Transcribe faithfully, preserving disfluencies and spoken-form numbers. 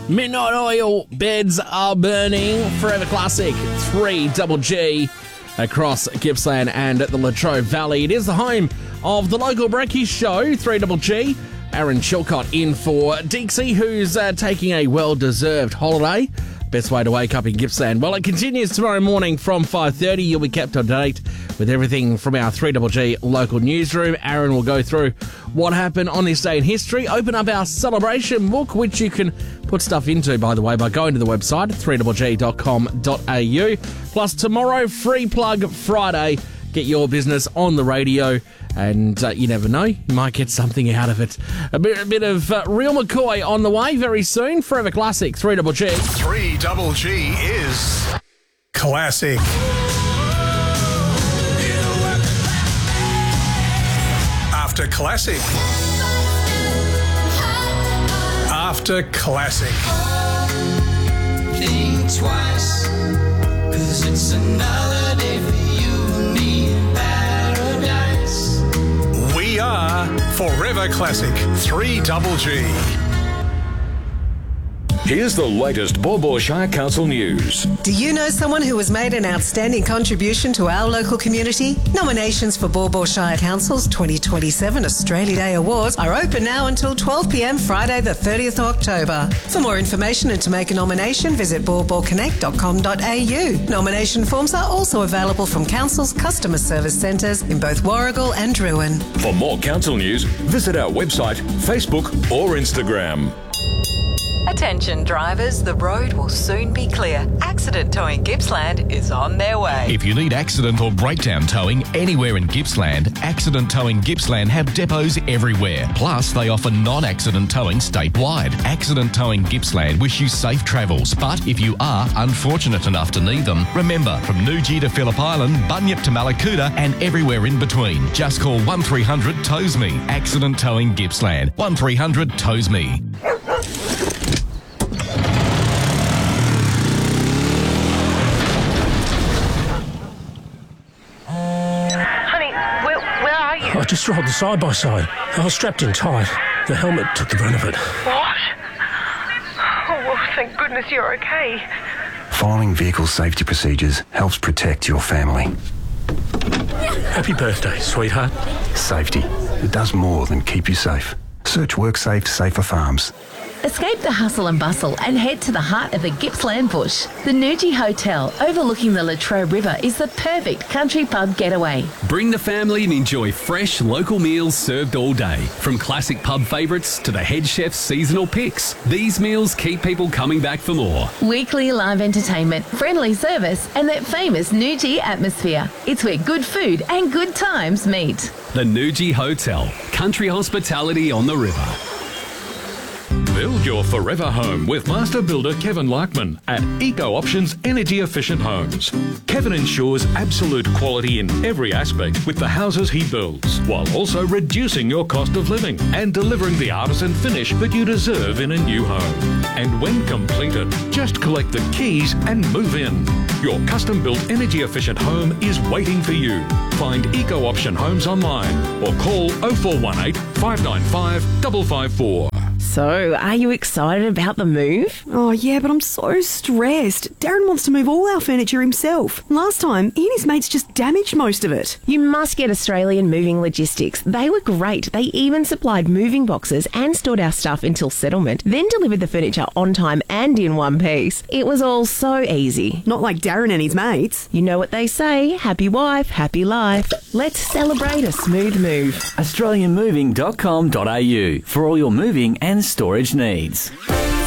Midnight Oil, Beds Are Burning, Forever Classic, three Double G across Gippsland and the Latrobe Valley. It is the home of the local brekkie show, three Double G. Aaron Chilcott in for Dixie, who's uh, taking a well-deserved holiday. Best way to wake up in Gippsland. Well, it continues tomorrow morning from five thirty. You'll be kept up to date with everything from our three Double G local newsroom. Aaron will go through what happened on this day in history, open up our celebration book, which you can put stuff into, by the way, by going to the website, three double g dot com dot a u. Plus, tomorrow, Free Plug Friday. Get your business on the radio, and uh, you never know, you might get something out of it. A bit, a bit of uh, Real McCoy on the way very soon. Forever Classic, three Double G. three Double G is classic. After classic. After classic. Think twice, 'cause it's another day for you and me in paradise. We are Forever Classic, three Double G. Here's the latest Baw Baw Shire Council news. Do you know someone who has made an outstanding contribution to our local community? Nominations for Baw Baw Shire Council's twenty twenty-seven Australia Day Awards are open now until twelve p m Friday the thirtieth of October. For more information and to make a nomination, visit baw baw connect dot com dot a u. Nomination forms are also available from Council's customer service centres in both Warragul and Druin. For more council news, visit our website, Facebook or Instagram. Attention drivers, the road will soon be clear. Accident Towing Gippsland is on their way. If you need accident or breakdown towing anywhere in Gippsland, Accident Towing Gippsland have depots everywhere. Plus, they offer non-accident towing statewide. Accident Towing Gippsland wish you safe travels, but if you are unfortunate enough to need them, remember, from Newgee to Phillip Island, Bunyip to Malakuta and everywhere in between, just call one three hundred tows me. Accident Towing Gippsland. one three hundred tows me. I just rolled the side-by-side. I was strapped in tight. The helmet took the brunt of it. What? Oh, well, thank goodness you're okay. Following vehicle safety procedures helps protect your family. Happy birthday, sweetheart. Safety. It does more than keep you safe. Search WorkSafe Safer Farms. Escape the hustle and bustle and head to the heart of the Gippsland bush. The Newgee Hotel, overlooking the Latrobe River, is the perfect country pub getaway. Bring the family and enjoy fresh local meals served all day. From classic pub favourites to the head chef's seasonal picks, these meals keep people coming back for more. Weekly live entertainment, friendly service and that famous Newgee atmosphere. It's where good food and good times meet. The Newgee Hotel, country hospitality on the river. Build your forever home with master builder Kevin Larkman at Eco Options Energy Efficient Homes. Kevin ensures absolute quality in every aspect with the houses he builds, while also reducing your cost of living and delivering the artisan finish that you deserve in a new home. And when completed, just collect the keys and move in. Your custom-built energy efficient home is waiting for you. Find Eco Option Homes online or call oh four one eight, five nine five, five five four. So, are you excited about the move? Oh, yeah, but I'm so stressed. Darren wants to move all our furniture himself. Last time, he and his mates just damaged most of it. You must get Australian Moving Logistics. They were great. They even supplied moving boxes and stored our stuff until settlement, then delivered the furniture on time and in one piece. It was all so easy. Not like Darren and his mates. You know what they say, happy wife, happy life. Let's celebrate a smooth move. australian moving dot com dot a u for all your moving and storage needs.